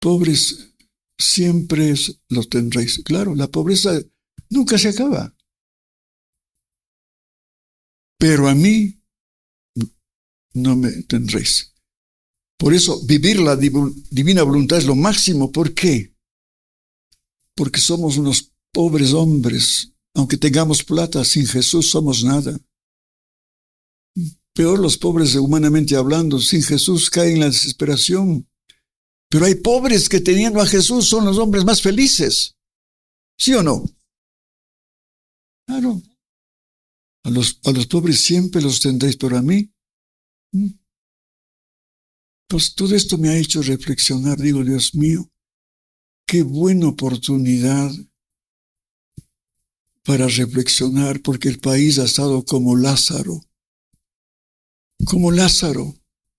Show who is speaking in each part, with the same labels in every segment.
Speaker 1: pobres siempre los tendréis. Claro, la pobreza nunca se acaba. Pero a mí no me tendréis. Por eso, vivir la divina voluntad es lo máximo. ¿Por qué? Porque somos unos pobres hombres. Aunque tengamos plata, sin Jesús somos nada. Peor los pobres humanamente hablando, sin Jesús caen en la desesperación. Pero hay pobres que teniendo a Jesús son los hombres más felices. ¿Sí o no? Claro. A los pobres siempre los tendréis, pero a mí. Pues todo esto me ha hecho reflexionar. Digo, Dios mío, qué buena oportunidad para reflexionar, porque el país ha estado como Lázaro. Como Lázaro.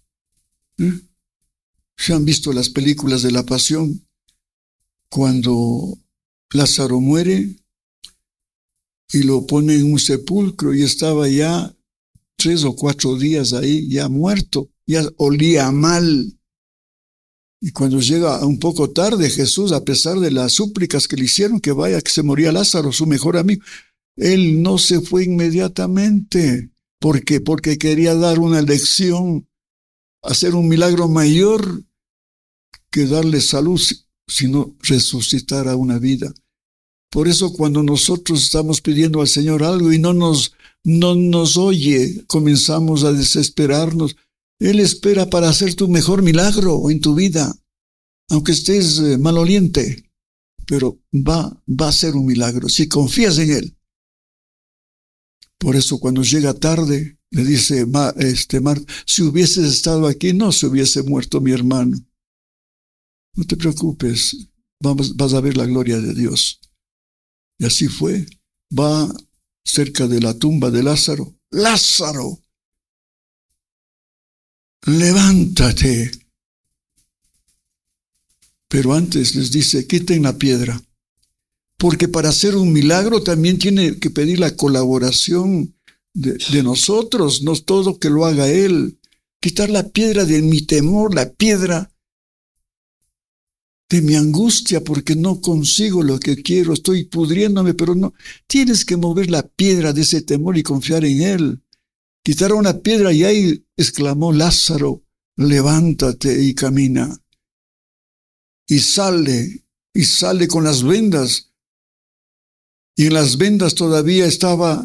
Speaker 1: ¿Se han visto las películas de la Pasión? Cuando Lázaro muere y lo pone en un sepulcro y estaba ya 3 o 4 días ahí, ya muerto, ya olía mal. Y cuando llega un poco tarde Jesús, a pesar de las súplicas que le hicieron que vaya, que se moría Lázaro, su mejor amigo, él no se fue inmediatamente. ¿Por qué? Porque quería dar una lección, hacer un milagro mayor que darle salud, sino resucitar a una vida. Por eso cuando nosotros estamos pidiendo al Señor algo y no nos oye, comenzamos a desesperarnos. Él espera para hacer tu mejor milagro en tu vida, aunque estés maloliente, pero va a ser un milagro si confías en Él. Por eso cuando llega tarde, le dice Marta, si hubieses estado aquí, no se hubiese muerto mi hermano. No te preocupes, vas a ver la gloria de Dios. Y así fue. Va cerca de la tumba de Lázaro. ¡Lázaro! ¡Levántate! Pero antes les dice, quiten la piedra. Porque para hacer un milagro también tiene que pedir la colaboración de nosotros, no todo que lo haga Él. Quitar la piedra de mi temor, la piedra de mi angustia, porque no consigo lo que quiero, estoy pudriéndome, pero no. Tienes que mover la piedra de ese temor y confiar en Él. Quitaron una piedra y ahí exclamó Lázaro, levántate y camina. Y sale con las vendas. Y en las vendas todavía estaba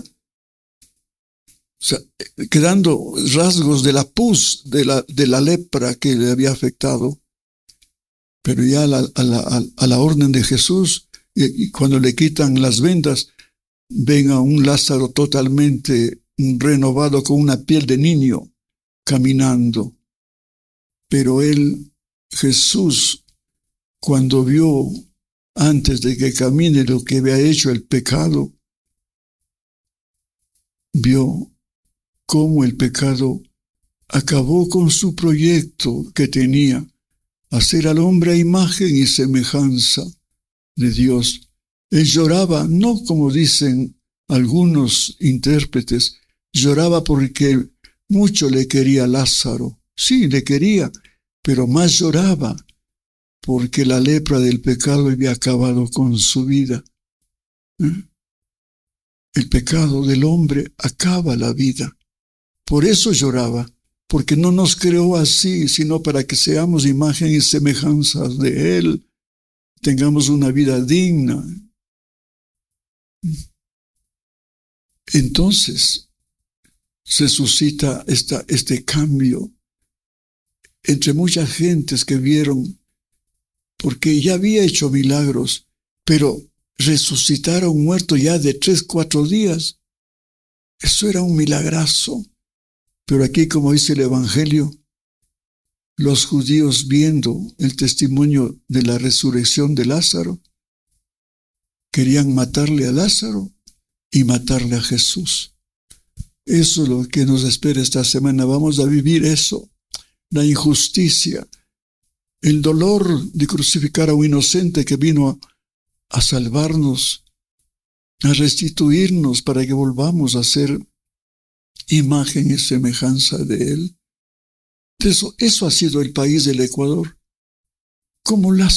Speaker 1: quedando rasgos de la pus, de la lepra que le había afectado. Pero ya a la orden de Jesús, y cuando le quitan las vendas, ven a un Lázaro totalmente renovado con una piel de niño, caminando. Pero Jesús, cuando vio, antes de que camine, lo que había hecho el pecado, vio cómo el pecado acabó con su proyecto que tenía, hacer al hombre a imagen y semejanza de Dios. Él lloraba, no como dicen algunos intérpretes, lloraba porque mucho le quería a Lázaro. Sí, le quería, pero más lloraba porque la lepra del pecado había acabado con su vida. El pecado del hombre acaba la vida. Por eso lloraba, porque no nos creó así, sino para que seamos imagen y semejanza de Él, tengamos una vida digna. Entonces se suscita este cambio entre muchas gentes que vieron, porque ya había hecho milagros, pero resucitar a un muerto ya de 3, 4 días, eso era un milagrazo. Pero aquí, como dice el Evangelio, los judíos, viendo el testimonio de la resurrección de Lázaro, querían matarle a Lázaro y matarle a Jesús. Eso es lo que nos espera esta semana. Vamos a vivir eso, la injusticia, el dolor de crucificar a un inocente que vino a salvarnos, a restituirnos para que volvamos a ser imagen y semejanza de Él. Eso ha sido el país del Ecuador. como